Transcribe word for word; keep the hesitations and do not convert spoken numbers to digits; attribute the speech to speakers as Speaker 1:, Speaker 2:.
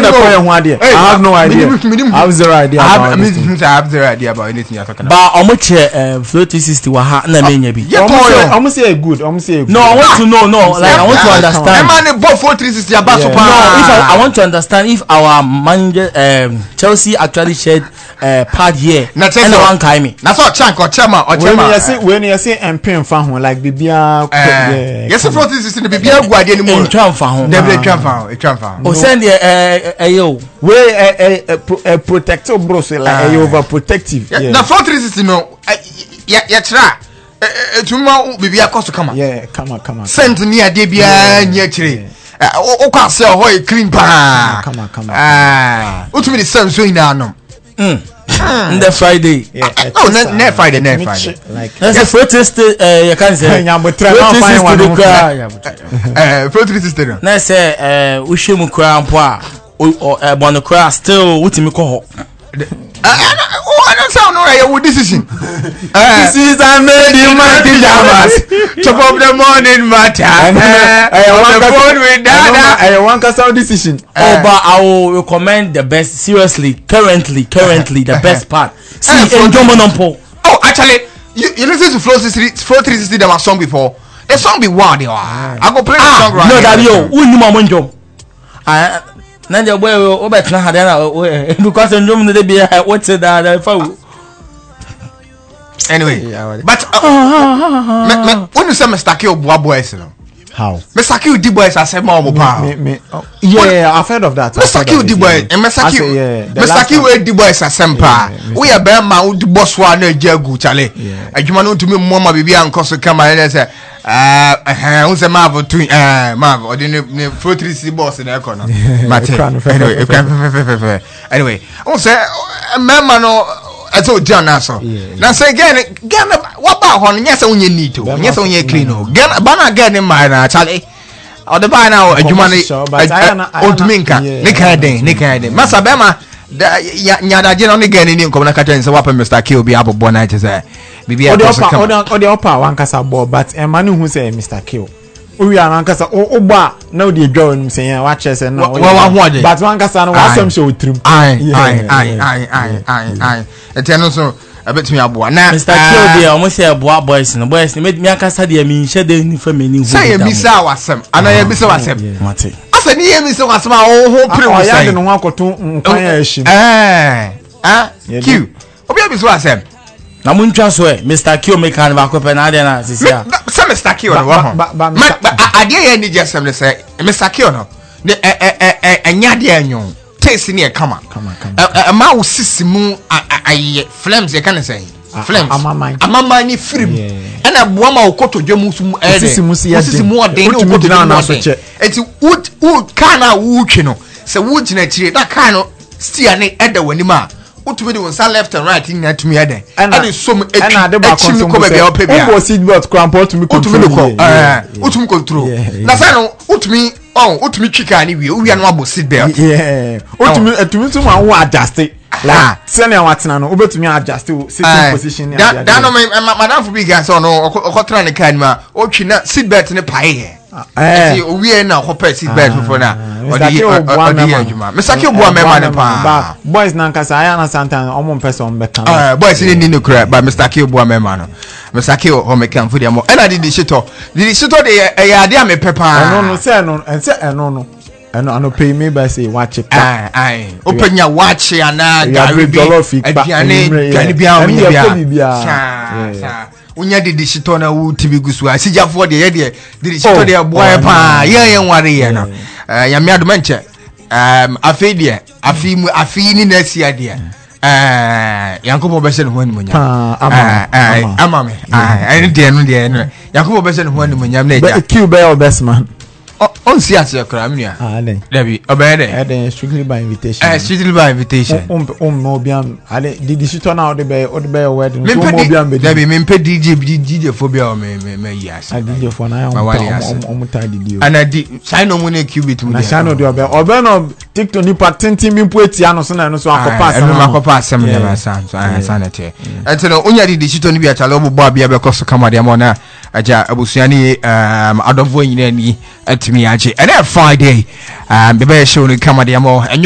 Speaker 1: have no idea. I have zero idea.
Speaker 2: I have, I have zero idea about anything you're talking about.
Speaker 3: But omo che Flow three sixty wa ha na menya bi.
Speaker 1: Omo say good. Omo say good.
Speaker 3: No, I want to know. No, like I want to understand.
Speaker 2: Man, both Flow three sixty about super.
Speaker 3: No, if I, I want to understand if our manager um, Chelsea actually shared uh, part here.
Speaker 2: Na tell you
Speaker 3: one time.
Speaker 2: Na so chank or chairman or chairman.
Speaker 1: When you say when you say M P fa ho like bibia.
Speaker 2: Yes, Flow three sixty bibia guade ni mo.
Speaker 3: Tram fa ho.
Speaker 2: Dey tram fa ho. Tram fa ho.
Speaker 3: O send eh eh yo.
Speaker 1: We eh protective bro say like over protective.
Speaker 2: Na Flow three sixty no ya ya tra eh tuma bibia koso kama.
Speaker 1: Yeah, kama kama.
Speaker 2: Send ni ade bia nya kire. O kwa say ho e clean pa.
Speaker 1: Kama kama.
Speaker 2: Ah. Utumi the same so ina anom.
Speaker 3: Mm. The Friday.
Speaker 2: Yeah. Oh, ne ne Friday, ne Friday.
Speaker 3: Like that's a protest uh you can say.
Speaker 1: Nya mo try na find one.
Speaker 2: Eh, Flow three sixty.
Speaker 3: Na say eh wo hwemu kra mpo a o bono kra still wutimi ko ho.
Speaker 2: Oh, I don't sound right with decision.
Speaker 3: This is a made mighty Jamas. Top of the morning matter.
Speaker 1: I want to phone with that. I want to sound decision.
Speaker 3: Oh, but I will recommend the best. Seriously, currently, currently the best part. See, enjoy Monompo.
Speaker 2: Oh, actually, you, you listen to Flow three sixty that was song before. The song be wild. I go play the song right.
Speaker 3: No, that yo, who knew my monjo? I. Nanja boy o bet na hadana because ndom no dey be what say that fa.
Speaker 2: Anyway, but uh, when you say Mister K Obuwa boys no.
Speaker 1: How?
Speaker 2: Mister K di boys asem ma omo pa.
Speaker 1: Yeah, I've heard of that.
Speaker 2: Mister K di boys, and Mister K Mister K we di boys asem pa. We e be ma di boss wa na jagu chale. Adwuma no ntumi mmoma bibia nkoso kama na say ah eh unse ma vo tu eh ma vo de ne Flow three sixty boss na ekọ no. Mate. Anyway, anyway, unse mema no aso jana so. Na say again, again what ba ho no nyese unye neat o. Nyese unye clean o. Again ba na again ma na chale. O de ba na adwuma ne odminka. Ne kan den, ne kan den. Masa be ma nyada je no ne again ni nkom na ka ten se wa pa Mister K obi abobo na che say bibia
Speaker 1: o de opa wan kasa bo but e ma no hu say Mister K we are kasa o gba na o de draw nim say wa che say na but wan kasa no wa sem show trim
Speaker 2: ai ai ai ai ai ai ai eteno so abetumi aboa na
Speaker 3: Mister K de o mo say aboa boys no boys me me kasa de mi nhye de ni family hu
Speaker 2: say e bisa wasem ana ye bisa wasem mate asa ni ye bisa wasem a o ho pre wo say
Speaker 1: ya de no akoto nkwan ya ahim
Speaker 2: eh ah Q obi bisa wasem
Speaker 3: na muntwa so e Mister K o make an ba ko pe na de na sisia
Speaker 2: say Mister K o no ho ade ye ni jesem le say Mister K o no de eh eh enya de anyon taste ni e kama
Speaker 1: kama kama
Speaker 2: ma wo sisimu aye flames e kan say flames amama ni film e na boa ma okoto dwemu sumu e de
Speaker 1: sisimu si ya de
Speaker 2: sisimu ode ni okoto na so che enti wood wood kana wo twi no se wo gina chire da kan no steer ne e da wani ma utumi de wonsa left and right in atumi ade ade som e
Speaker 1: na de ba control ko be o pe bia o seat belt cramp utumi control
Speaker 2: eh utumi control na sa no utumi oh utumi twika ni wi o wi anu abo seat belt
Speaker 1: yeah utumi utumi tumi an wo adjust like senior watena no obetumi adjust sitting position
Speaker 2: ni that that no madam for big guys no okotra ne kan ma o twi na seat belt ne pae he eh o wi na okopa seat belt for na o di o di adwuma Mister K Obuwa mema ne pa
Speaker 1: boys na nkasa aya na santan omo mpese o mbeka
Speaker 2: ah boys ni ni no kra but Mister K Obuwa mema no Mister K o make am for dem e na di di shito di shito de e ya de am pepa
Speaker 1: no no say no say no no eno ano pay me by say watch it
Speaker 2: ah ah openya watch ana
Speaker 1: gari bi
Speaker 2: aduane gari bi am bia sa unya de shito na wu tibi gusu asijafo de ye de de shito de boy pa ye ye nware ye no ya me adoma nche um afi de afi mu afi ni na sia de eh yankobo be se no honi munya
Speaker 1: ama
Speaker 2: ama me ah ai de no de no yankobo be se no honi munya na ja
Speaker 1: Q be your best man
Speaker 2: on see at your crime ya
Speaker 1: ah then
Speaker 2: Debbie obede
Speaker 1: eh strictly by invitation
Speaker 2: eh strictly by invitation
Speaker 1: um um no biam ale did the shit on out the be o the be wedding so mo biam be
Speaker 2: Debbie me pe D J D J phobia o me me yes
Speaker 1: ah D J for na am ta di dio
Speaker 2: ana di sign no mo na qubit mu
Speaker 1: na sign no di obe obe no TikTok ni patentin mi pu etia no so na no so akopa
Speaker 2: asem no akopa asem ne ba san so ah sanete etno onya di di shit on bi atale obo bia be koso kama de mo na aja abusuani um adofo nyina ni atimi aje and Friday um the best show in come at